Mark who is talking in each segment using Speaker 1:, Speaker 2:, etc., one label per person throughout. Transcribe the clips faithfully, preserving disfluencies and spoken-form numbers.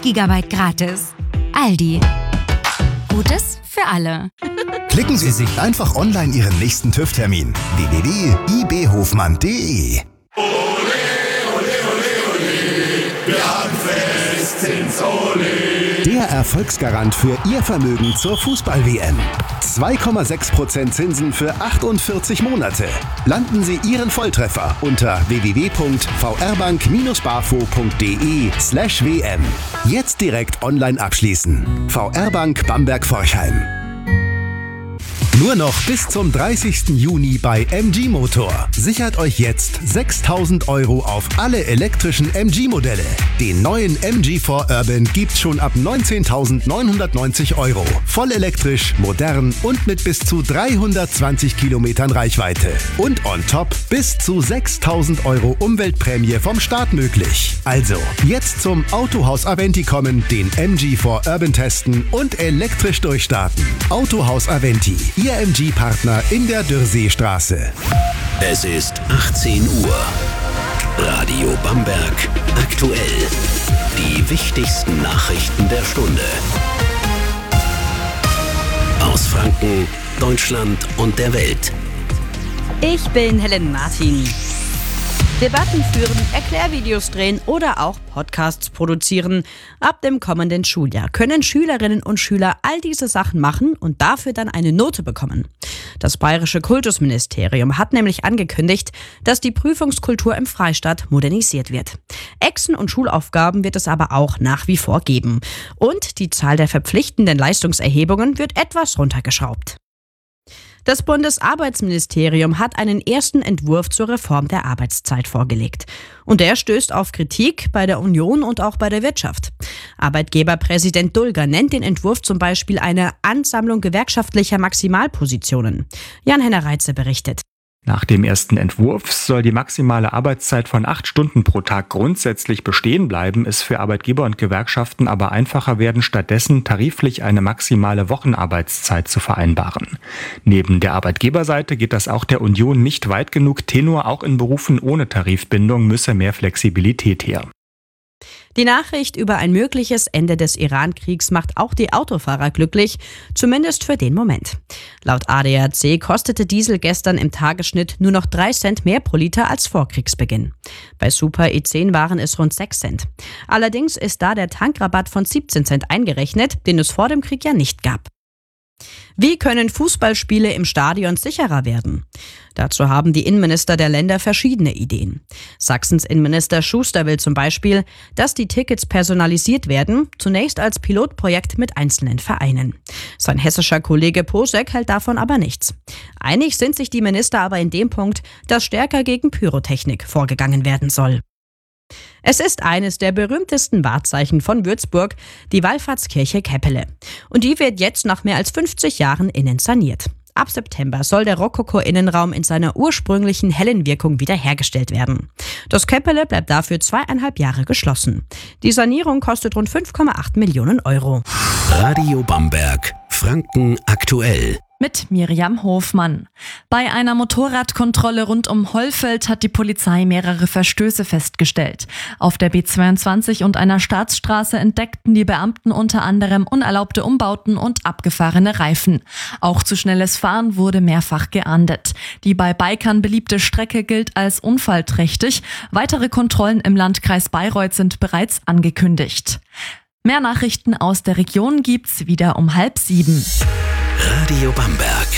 Speaker 1: Gigabyte gratis. Aldi. Gutes für alle.
Speaker 2: Klicken Sie sich einfach online Ihren nächsten TÜV-Termin. w w w punkt i b hofmann punkt d e Der Erfolgsgarant für Ihr Vermögen zur Fußball-W M. zwei Komma sechs Prozent Zinsen für achtundvierzig Monate. Landen Sie Ihren Volltreffer unter w w w punkt v r bank dash bafo punkt d e slash w m. Jetzt direkt online abschließen. V R Bank Bamberg-Forchheim. Nur noch bis zum dreißigsten Juni bei M G Motor. Sichert euch jetzt sechstausend Euro auf alle elektrischen M G-Modelle. Den neuen M G vier Urban gibt's schon ab neunzehntausendneunhundertneunzig Euro. Voll elektrisch, modern und mit bis zu dreihundertzwanzig Kilometern Reichweite. Und on top bis zu sechstausend Euro Umweltprämie vom Staat möglich. Also, jetzt zum Autohaus Aventi kommen, den M G vier Urban testen und elektrisch durchstarten. Autohaus Aventi. Ihr M G-Partner in der Dürrseestraße.
Speaker 3: Es ist achtzehn Uhr. Radio Bamberg aktuell. Die wichtigsten Nachrichten der Stunde. Aus Franken, Deutschland und der Welt.
Speaker 4: Ich bin Helen Martin. Debatten führen, Erklärvideos drehen oder auch Podcasts produzieren. Ab dem kommenden Schuljahr können Schülerinnen und Schüler all diese Sachen machen und dafür dann eine Note bekommen. Das Bayerische Kultusministerium hat nämlich angekündigt, dass die Prüfungskultur im Freistaat modernisiert wird. Exen und Schulaufgaben wird es aber auch nach wie vor geben. Und die Zahl der verpflichtenden Leistungserhebungen wird etwas runtergeschraubt. Das Bundesarbeitsministerium hat einen ersten Entwurf zur Reform der Arbeitszeit vorgelegt. Und der stößt auf Kritik bei der Union und auch bei der Wirtschaft. Arbeitgeberpräsident Dulger nennt den Entwurf zum Beispiel eine Ansammlung gewerkschaftlicher Maximalpositionen. Jan-Henner Reitze berichtet.
Speaker 5: Nach dem ersten Entwurf soll die maximale Arbeitszeit von acht Stunden pro Tag grundsätzlich bestehen bleiben, es für Arbeitgeber und Gewerkschaften aber einfacher werden, stattdessen tariflich eine maximale Wochenarbeitszeit zu vereinbaren. Neben der Arbeitgeberseite geht das auch der Union nicht weit genug. Tenor, auch in Berufen ohne Tarifbindung müsse mehr Flexibilität her.
Speaker 4: Die Nachricht über ein mögliches Ende des Iran-Kriegs macht auch die Autofahrer glücklich, zumindest für den Moment. Laut A D A C kostete Diesel gestern im Tagesschnitt nur noch drei Cent mehr pro Liter als vor Kriegsbeginn. Bei Super E zehn waren es rund sechs Cent. Allerdings ist da der Tankrabatt von siebzehn Cent eingerechnet, den es vor dem Krieg ja nicht gab. Wie können Fußballspiele im Stadion sicherer werden? Dazu haben die Innenminister der Länder verschiedene Ideen. Sachsens Innenminister Schuster will zum Beispiel, dass die Tickets personalisiert werden, zunächst als Pilotprojekt mit einzelnen Vereinen. Sein hessischer Kollege Posek hält davon aber nichts. Einig sind sich die Minister aber in dem Punkt, dass stärker gegen Pyrotechnik vorgegangen werden soll. Es ist eines der berühmtesten Wahrzeichen von Würzburg, die Wallfahrtskirche Keppele. Und die wird jetzt nach mehr als fünfzig Jahren innen saniert. Ab September soll der Rokoko-Innenraum in seiner ursprünglichen hellen Wirkung wiederhergestellt werden. Das Keppele bleibt dafür zweieinhalb Jahre geschlossen. Die Sanierung kostet rund fünf Komma acht Millionen Euro.
Speaker 3: Radio Bamberg, Franken aktuell.
Speaker 6: Mit Miriam Hofmann. Bei einer Motorradkontrolle rund um Hollfeld hat die Polizei mehrere Verstöße festgestellt. Auf der B zweiundzwanzig und einer Staatsstraße entdeckten die Beamten unter anderem unerlaubte Umbauten und abgefahrene Reifen. Auch zu schnelles Fahren wurde mehrfach geahndet. Die bei Bikern beliebte Strecke gilt als unfallträchtig. Weitere Kontrollen im Landkreis Bayreuth sind bereits angekündigt. Mehr Nachrichten aus der Region gibt's wieder um halb sieben.
Speaker 3: Radio Bamberg.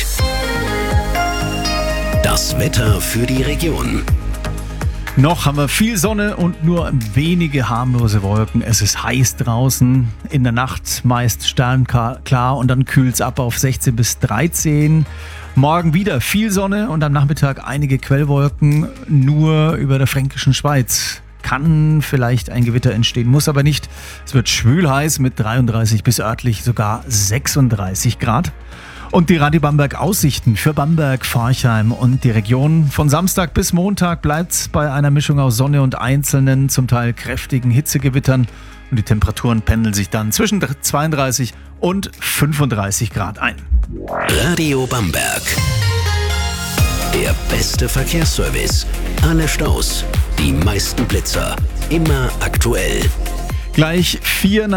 Speaker 3: Das Wetter für die Region.
Speaker 7: Noch haben wir viel Sonne und nur wenige harmlose Wolken. Es ist heiß draußen. In der Nacht meist sternklar und dann kühlt es ab auf sechzehn bis dreizehn. Morgen wieder viel Sonne und am Nachmittag einige Quellwolken, nur über der fränkischen Schweiz. Kann vielleicht ein Gewitter entstehen, muss aber nicht. Es wird schwül heiß mit dreiunddreißig bis örtlich sogar sechsunddreißig Grad. Und die Radio Bamberg Aussichten für Bamberg, Forchheim und die Region. Von Samstag bis Montag bleibt es bei einer Mischung aus Sonne und einzelnen, zum Teil kräftigen Hitzegewittern. Und die Temperaturen pendeln sich dann zwischen zweiunddreißig und fünfunddreißig Grad ein.
Speaker 3: Radio Bamberg. Der beste Verkehrsservice. Alle Staus, die meisten Blitzer. Immer aktuell.
Speaker 7: Gleich vier